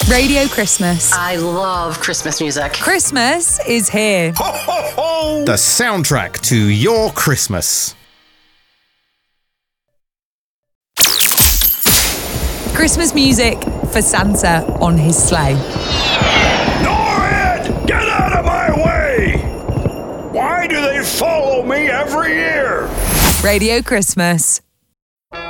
Radio Christmas. I love Christmas music. Christmas is here. Ho, ho, ho! The soundtrack to your Christmas. Christmas music for Santa on his sleigh. Norrid! Get out of my way! Why do they follow me every year? Radio Christmas.